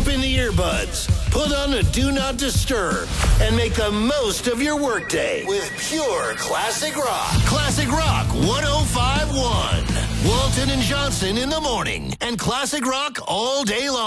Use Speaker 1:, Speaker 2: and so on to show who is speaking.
Speaker 1: in the earbuds, put on a Do Not Disturb, and make the most of your workday with pure classic rock. Classic Rock 105.1. Walton and Johnson in the morning, and Classic Rock all day long.